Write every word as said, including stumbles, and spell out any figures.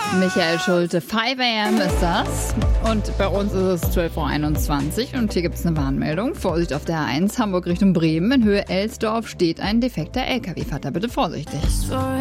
Michael Schulte, five a m ist das. Und bei uns ist es zwölf Uhr einundzwanzig und hier gibt es eine Warnmeldung. Vorsicht auf der A eins, Hamburg Richtung Bremen. In Höhe Elsdorf steht ein defekter L K W. Fahrt da bitte vorsichtig.